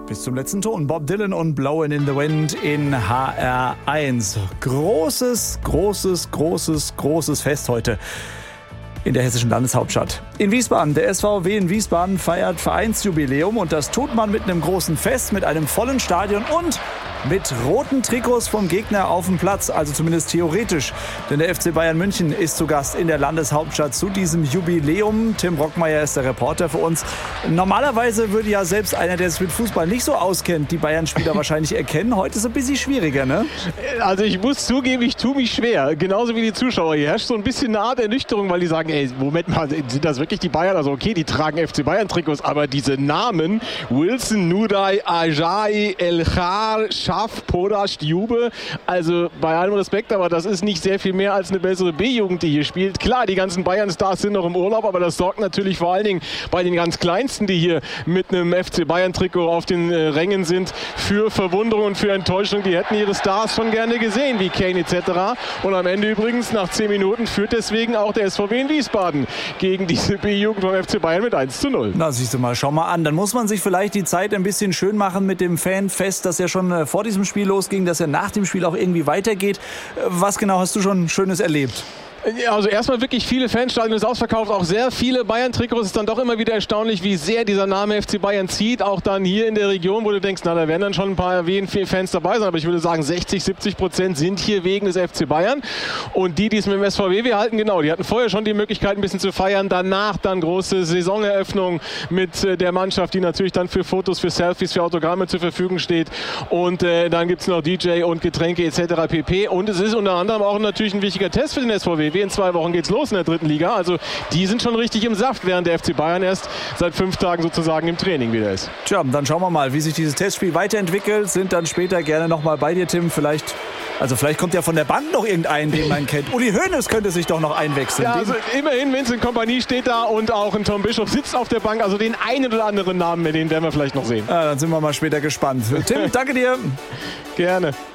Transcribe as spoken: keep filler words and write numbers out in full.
Bis zum letzten Ton. Bob Dylan und Blowin' in the Wind in H R eins. Großes, großes, großes, großes Fest heute in der hessischen Landeshauptstadt. In Wiesbaden, der S V W in Wiesbaden feiert Vereinsjubiläum und das tut man mit einem großen Fest, mit einem vollen Stadion und mit roten Trikots vom Gegner auf dem Platz, also zumindest theoretisch. Denn der F C Bayern München ist zu Gast in der Landeshauptstadt zu diesem Jubiläum. Tim Brockmeier ist der Reporter für uns. Normalerweise würde ja selbst einer, der sich mit Fußball nicht so auskennt, die Bayern-Spieler wahrscheinlich erkennen. Heute ist es ein bisschen schwieriger, ne? Also ich muss zugeben, ich tue mich schwer. Genauso wie die Zuschauer. Hier herrscht so ein bisschen eine Art Ernüchterung, weil die sagen, ey, Moment mal, sind das wirklich die Bayern? Also okay, die tragen F C Bayern-Trikots, aber diese Namen, Wilson, Nudai, Ajay, Elchar, Schaff, Podasch, Jube, also bei allem Respekt, aber das ist nicht sehr viel mehr als eine bessere B-Jugend, die hier spielt. Klar, die ganzen Bayern-Stars sind noch im Urlaub, aber das sorgt natürlich vor allen Dingen bei den ganz Kleinsten, die hier mit einem F C Bayern-Trikot auf den äh, Rängen sind, für Verwunderung und für Enttäuschung. Die hätten ihre Stars schon gerne gesehen, wie Kane et cetera. Und am Ende übrigens, nach zehn Minuten, führt deswegen auch der S V W in Wiesbaden gegen diese B-Jugend vom F C Bayern mit eins zu null. Na, siehst du mal, schau mal an. Dann muss man sich vielleicht die Zeit ein bisschen schön machen mit dem Fanfest, das ja schon äh, vor diesem Spiel losging, dass ja nach dem Spiel auch irgendwie weitergeht. Was genau hast du schon Schönes erlebt? Also erstmal wirklich viele Fanstadien ist ausverkauft, auch sehr viele Bayern-Trikots. Es ist dann doch immer wieder erstaunlich, wie sehr dieser Name F C Bayern zieht. Auch dann hier in der Region, wo du denkst, na, da werden dann schon ein paar Fans dabei sein. Aber ich würde sagen, sechzig, siebzig Prozent sind hier wegen des F C Bayern. Und die, die es mit dem S V W halten, genau, die hatten vorher schon die Möglichkeit, ein bisschen zu feiern. Danach dann große Saisoneröffnung mit äh, der Mannschaft, die natürlich dann für Fotos, für Selfies, für Autogramme zur Verfügung steht. Und äh, dann gibt es noch D J und Getränke et cetera pp. Und es ist unter anderem auch natürlich ein wichtiger Test für den S V W. In zwei Wochen geht's los in der dritten Liga. Also die sind schon richtig im Saft, während der F C Bayern erst seit fünf Tagen sozusagen im Training wieder ist. Tja, dann schauen wir mal, wie sich dieses Testspiel weiterentwickelt. Sind dann später gerne noch mal bei dir, Tim. Vielleicht, also vielleicht kommt ja von der Bank noch irgendein, den man kennt. Uli Hoeneß könnte sich doch noch einwechseln. Ja, also immerhin, Vincent Kompanie steht da und auch ein Tom Bischof sitzt auf der Bank. Also den einen oder anderen Namen, den werden wir vielleicht noch sehen. Ja, dann sind wir mal später gespannt. Tim, danke dir. Gerne.